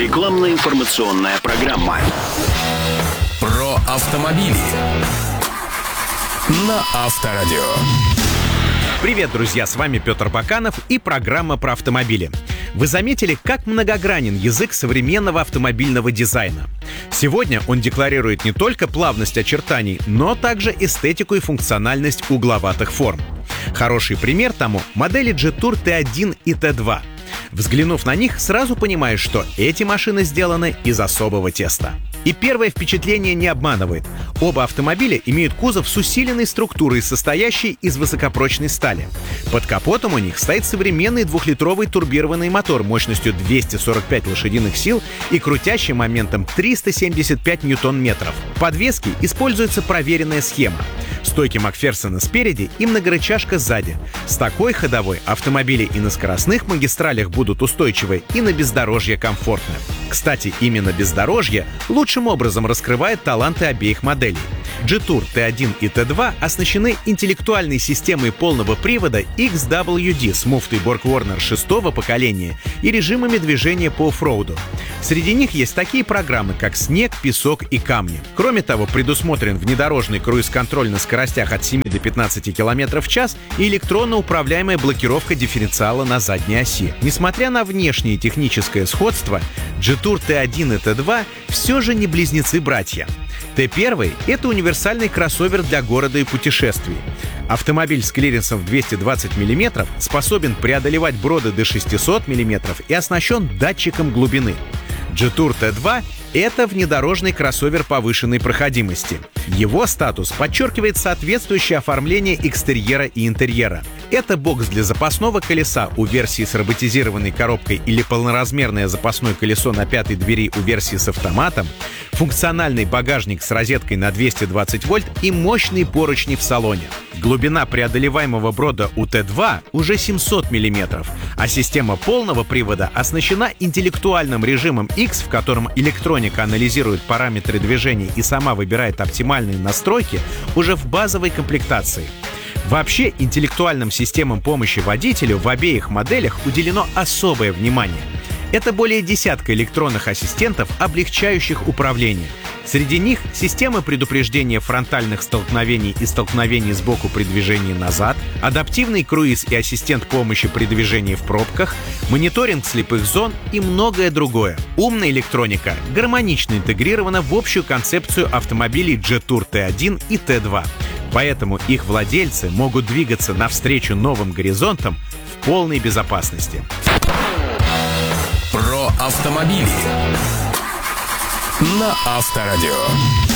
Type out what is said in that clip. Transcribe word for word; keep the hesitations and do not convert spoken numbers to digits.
Рекламно-информационная программа. Про автомобили на Авторадио. Привет, друзья, с вами Петр Баканов и программа про автомобили. Вы заметили, как многогранен язык современного автомобильного дизайна? Сегодня он декларирует не только плавность очертаний, но также эстетику и функциональность угловатых форм. Хороший пример тому — модели Jetour ти один и ти два. Взглянув на них, сразу понимаешь, что эти машины сделаны из особого теста. И первое впечатление не обманывает. Оба автомобиля имеют кузов с усиленной структурой, состоящей из высокопрочной стали. Под капотом у них стоит современный двухлитровый турбированный мотор мощностью двести сорок пять лошадиных сил и крутящим моментом триста семьдесят пять ньютон-метров. В подвеске используется проверенная схема. Стойки Макферсона спереди и многорычажка сзади. С такой ходовой автомобили и на скоростных магистралях будут устойчивы, и на бездорожье комфортны. Кстати, именно бездорожье лучшим образом раскрывает таланты обеих моделей. Jetour ти один и ти два оснащены интеллектуальной системой полного привода икс дабл ю ди с муфтой Borg-Warner шестого поколения и режимами движения по оффроуду. Среди них есть такие программы, как снег, песок и камни. Кроме того, предусмотрен внедорожный круиз-контроль на скоростях от семи до пятнадцати километров в час и электронно управляемая блокировка дифференциала на задней оси. Несмотря на внешнее техническое сходство, Jetour ти один и ти два все же не близнецы-братья. ти один — это универсальный кроссовер для города и путешествий. Автомобиль с клиренсом в двести двадцать миллиметров способен преодолевать броды до шестисот миллиметров и оснащен датчиком глубины. Jetour ти два — это внедорожный кроссовер повышенной проходимости. Его статус подчеркивает соответствующее оформление экстерьера и интерьера. Это бокс для запасного колеса у версии с роботизированной коробкой или полноразмерное запасное колесо на пятой двери у версии с автоматом, функциональный багажник с розеткой на двести двадцать вольт и мощные поручни в салоне. Глубина преодолеваемого брода у ти два уже семьсот миллиметров, а система полного привода оснащена интеллектуальным режимом X, в котором электроника анализирует параметры движения и сама выбирает оптимальные настройки уже в базовой комплектации. Вообще, интеллектуальным системам помощи водителю в обеих моделях уделено особое внимание. Это более десятка электронных ассистентов, облегчающих управление. Среди них системы предупреждения фронтальных столкновений и столкновений сбоку при движении назад, адаптивный круиз и ассистент помощи при движении в пробках, мониторинг слепых зон и многое другое. Умная электроника гармонично интегрирована в общую концепцию автомобилей Jetour ти один и ти два. Поэтому их владельцы могут двигаться навстречу новым горизонтам в полной безопасности. Про автомобили на Авторадио.